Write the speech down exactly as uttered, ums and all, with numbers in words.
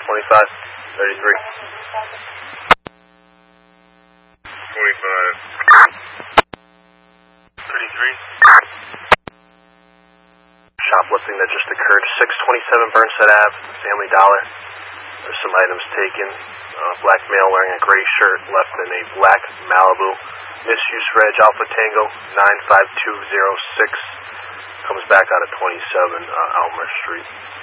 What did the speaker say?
twenty-five, thirty-three. twenty-five. thirty-three. Shoplifting that just occurred, six twenty-seven Burnside Ave, Family Dollar. There's some items taken. Uh, black male wearing a gray shirt, left in a black Malibu. Misuse Reg Alpha Tango nine five two zero six. Comes back out of twenty-seven uh, Elmer Street.